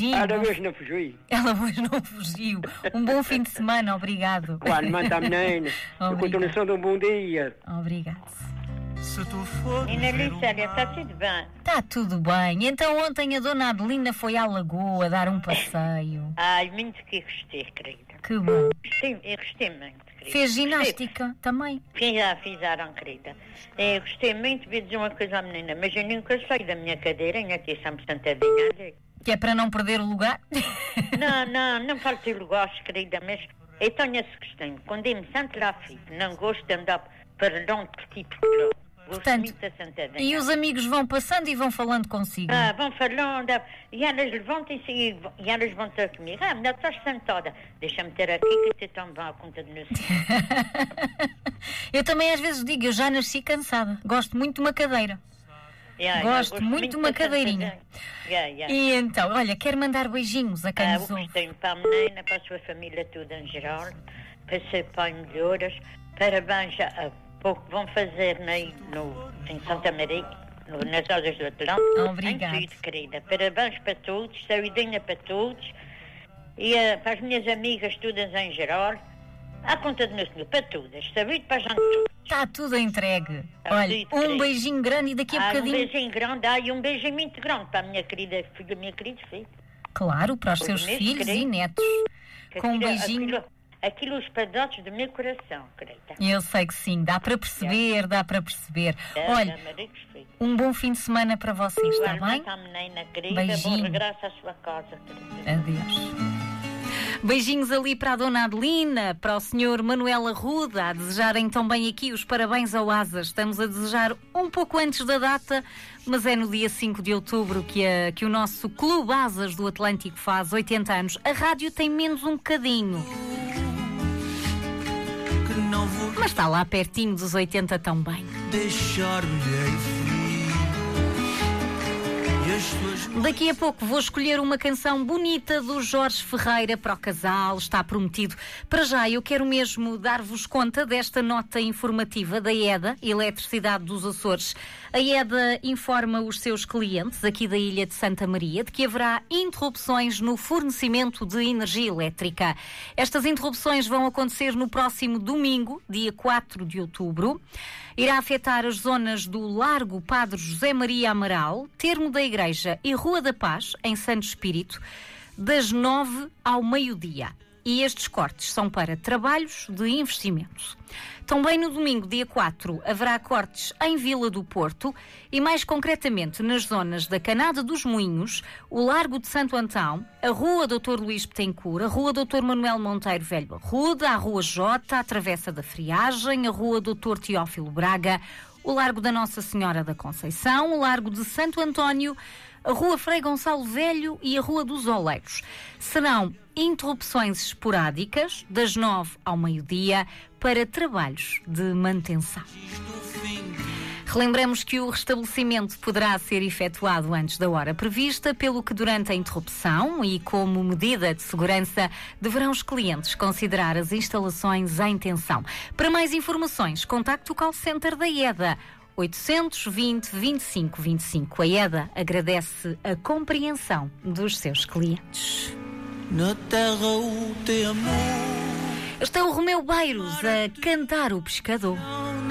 beijinho. Ela hoje não fugiu. Ela hoje não fugiu. Um bom fim de semana, obrigado. Claro, manda a menina. A continuação de um bom dia. Obrigado. Nina Lucélia, está tudo bem? Está tudo bem. Então ontem a dona Adelina foi à lagoa dar um passeio. Ai, muito que gostei, querida. Que bom. Eu gostei muito, querida. Fez ginástica também? Fizeram, querida. Eu gostei muito de dizer uma coisa à menina, mas eu nunca saí da minha cadeirinha, aqui estamos sentadinhas. Que é para não perder o lugar? Não falta lugares, querida, mas eu tenho esse costume. Quando eu me sento lá fico, não gosto de andar para longe, tipo de lá. Portanto, e os amigos vão passando e vão falando consigo? Vão falando, e elas levantam-se e elas vão ter comigo. Não estás sentada, deixa-me ter aqui que te estão bem à conta de nós. Eu também às vezes digo, eu já nasci cansada, gosto muito de uma cadeira. Gosto muito de uma cadeirinha. E então, olha, quero mandar beijinhos a quem nos ouve. Gostei para a menina, para a sua família toda em geral, para ser pai melhoras, parabéns a pouco vão fazer em Santa Maria, nas Asas do Atlântico. Obrigada. Querida. Parabéns para todos, saudinha para todos e para as minhas amigas todas em geral. À conta de nós, para todas. Saúde para a gente todos. Está tudo entregue. Olha, um beijinho grande e daqui a bocadinho... Um beijinho grande, e um beijinho muito grande para a minha querida filha, minha querida filha. Claro, para os seus filhos e netos. Com um beijinho... Aquilo os pedaços do meu coração, querida. Eu sei que sim, dá para perceber, dá para perceber. Olha, um bom fim de semana para vocês, está bem? Menina, querida, beijinho. Bom regresso à sua casa, querida. Adeus. Beijinhos ali para a dona Adelina, para o senhor Manuel Arruda, a desejarem também aqui os parabéns ao Asas. Estamos a desejar um pouco antes da data, mas é no dia 5 de outubro que o nosso Clube Asas do Atlântico faz 80 anos. A rádio tem menos um bocadinho. Mas está lá pertinho dos 80 também. Daqui a pouco vou escolher uma canção bonita do Jorge Ferreira para o casal, está prometido. Para já eu quero mesmo dar-vos conta desta nota informativa da EDA, Eletricidade dos Açores. A EDA informa os seus clientes aqui da Ilha de Santa Maria de que haverá interrupções no fornecimento de energia elétrica. Estas interrupções vão acontecer no próximo domingo, dia 4 de outubro. Irá afetar as zonas do Largo Padre José Maria Amaral, Termo da Igreja e Rua da Paz, em Santo Espírito, das 9 ao meio-dia. E estes cortes são para trabalhos de investimento. Também no domingo, dia 4, haverá cortes em Vila do Porto e mais concretamente nas zonas da Canada dos Moinhos, o Largo de Santo Antão, a Rua Dr. Luís Betancourt, a Rua Dr. Manuel Monteiro Velho Arruda, a Rua Jota, a Travessa da Friagem, a Rua Dr. Teófilo Braga, o Largo da Nossa Senhora da Conceição, o Largo de Santo António, a Rua Frei Gonçalo Velho e a Rua dos Oleiros. Serão interrupções esporádicas das 9 ao meio-dia para trabalhos de manutenção. Relembramos que o restabelecimento poderá ser efetuado antes da hora prevista, pelo que durante a interrupção e como medida de segurança deverão os clientes considerar as instalações em tensão. Para mais informações, contacte o call center da EDA 820 25 25. A EDA agradece a compreensão dos seus clientes. Na terra o teu amor. Este é o Romeu Beiros a cantar o pescador.